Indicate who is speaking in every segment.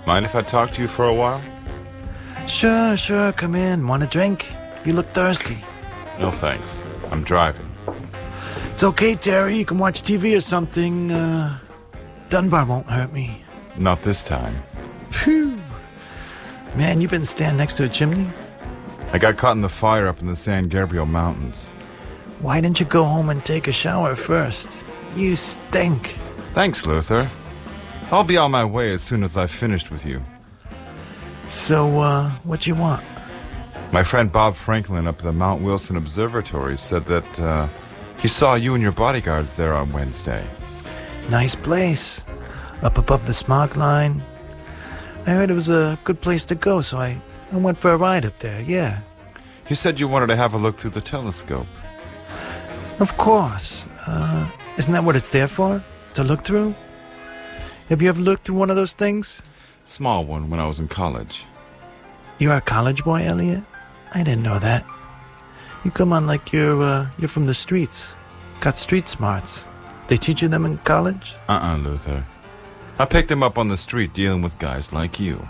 Speaker 1: Mind if I talk to you for a while?
Speaker 2: Sure, come in. Want a drink? You look thirsty.
Speaker 1: No thanks. I'm driving.
Speaker 2: It's okay, Terry. You can watch TV or something. Dunbar won't hurt me.
Speaker 1: Not this time.
Speaker 2: Phew. Man, you been standing next to a chimney?
Speaker 1: I got caught in the fire up in the San Gabriel Mountains.
Speaker 2: Why didn't you go home and take a shower first? You stink.
Speaker 1: Thanks, Luther. I'll be on my way as soon as I've finished with you.
Speaker 2: So, what you want?
Speaker 1: My friend Bob Franklin up at the Mount Wilson Observatory said that, he saw you and your bodyguards there on Wednesday.
Speaker 2: Nice place. Up above the smog line. I heard it was a good place to go, so I went for a ride up there, yeah.
Speaker 1: You said you wanted to have a look through the telescope.
Speaker 2: Of course. Isn't that what it's there for? To look through? Have you ever looked through one of those things?
Speaker 1: Small one when I was in college.
Speaker 2: You're a college boy, Elliot? I didn't know that. You come on like you're from the streets. Got street smarts. They teach you them in college?
Speaker 1: Luther. I picked them up on the street dealing with guys like you.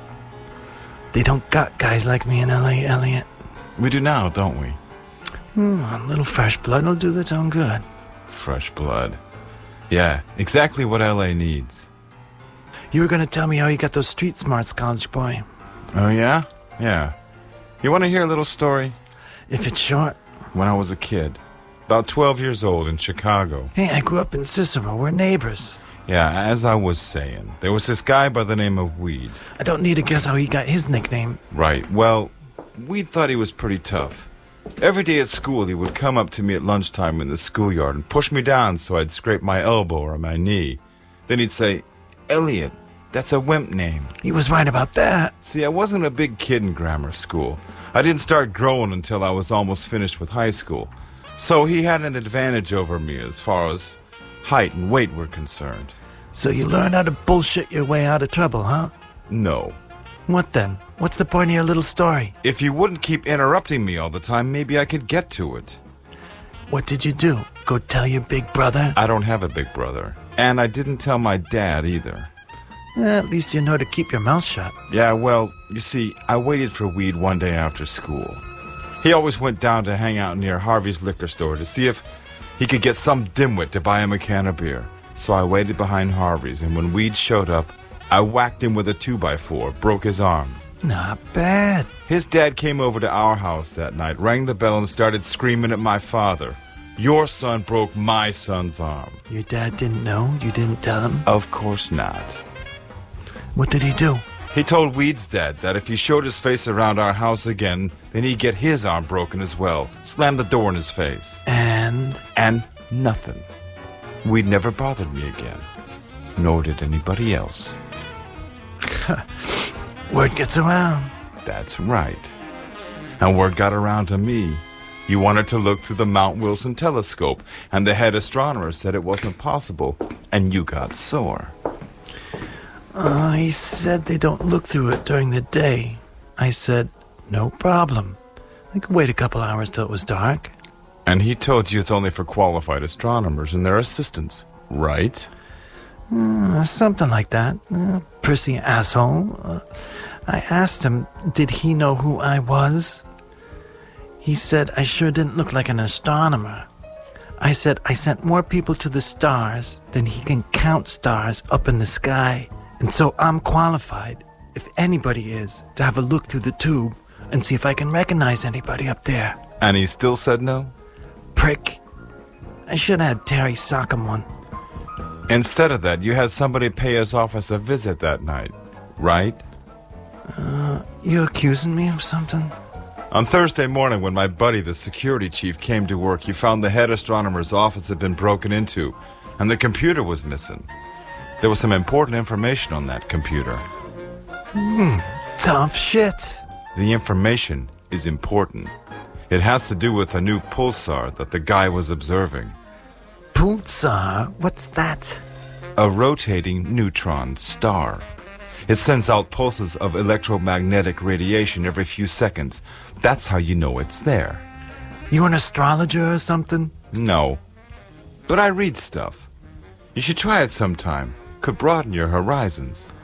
Speaker 2: They don't got guys like me in L.A., Elliot.
Speaker 1: We do now, don't we?
Speaker 2: A little fresh blood will do the town good.
Speaker 1: Fresh blood. Yeah, exactly what L.A. needs.
Speaker 2: You were going to tell me how you got those street smarts, college boy.
Speaker 1: Oh, yeah? Yeah. You want to hear a little story?
Speaker 2: If it's short.
Speaker 1: When I was a kid, about 12 years old in Chicago.
Speaker 2: Hey, I grew up in Cicero. We're neighbors.
Speaker 1: Yeah, as I was saying, there was this guy by the name of Weed.
Speaker 2: I don't need to guess how he got his nickname.
Speaker 1: Right. Well, Weed thought he was pretty tough. Every day at school, he would come up to me at lunchtime in the schoolyard and push me down so I'd scrape my elbow or my knee. Then he'd say, "Elliot, that's a wimp name."
Speaker 2: He was right about that.
Speaker 1: See, I wasn't a big kid in grammar school. I didn't start growing until I was almost finished with high school. So he had an advantage over me as far as height and weight were concerned.
Speaker 2: So you learned how to bullshit your way out of trouble, huh?
Speaker 1: No.
Speaker 2: What then? What's the point of your little story?
Speaker 1: If you wouldn't keep interrupting me all the time, maybe I could get to it.
Speaker 2: What did you do? Go tell your big brother?
Speaker 1: I don't have a big brother. And I didn't tell my dad either.
Speaker 2: At least you know to keep your mouth shut.
Speaker 1: Yeah, well, you see, I waited for Weed one day after school. He always went down to hang out near Harvey's liquor store to see if he could get some dimwit to buy him a can of beer. So I waited behind Harvey's, and when Weed showed up, I whacked him with a 2x4, broke his arm.
Speaker 2: Not bad.
Speaker 1: His dad came over to our house that night, rang the bell, and started screaming at my father. "Your son broke my son's arm."
Speaker 2: Your dad didn't know? You didn't tell him?
Speaker 1: Of course not.
Speaker 2: What did he do?
Speaker 1: He told Weed's dad that if he showed his face around our house again, then he'd get his arm broken as well. Slammed the door in his face.
Speaker 2: And
Speaker 1: nothing. Weed never bothered me again. Nor did anybody else.
Speaker 2: Word gets around.
Speaker 1: That's right. And word got around to me. You wanted to look through the Mount Wilson telescope, and the head astronomer said it wasn't possible, and you got sore.
Speaker 2: He said they don't look through it during the day. I said, no problem. I could wait a couple hours till it was dark.
Speaker 1: And he told you it's only for qualified astronomers and their assistants, right?
Speaker 2: Something like that. Prissy asshole. I asked him, did he know who I was? He said I sure didn't look like an astronomer. I said I sent more people to the stars than he can count stars up in the sky. And so I'm qualified, if anybody is, to have a look through the tube and see if I can recognize anybody up there.
Speaker 1: And he still said no?
Speaker 2: Prick. I should have had Terry sock him one.
Speaker 1: Instead of that, you had somebody pay his office a visit that night, right?
Speaker 2: You accusing me of something?
Speaker 1: On Thursday morning, when my buddy, the security chief, came to work, he found the head astronomer's office had been broken into, and the computer was missing. There was some important information on that computer.
Speaker 2: Tough shit.
Speaker 1: The information is important. It has to do with a new pulsar that the guy was observing.
Speaker 2: Pulsar? What's that?
Speaker 1: A rotating neutron star. It sends out pulses of electromagnetic radiation every few seconds. That's how you know it's there.
Speaker 2: You an astrologer or something?
Speaker 1: No. But I read stuff. You should try it sometime. Could broaden your horizons.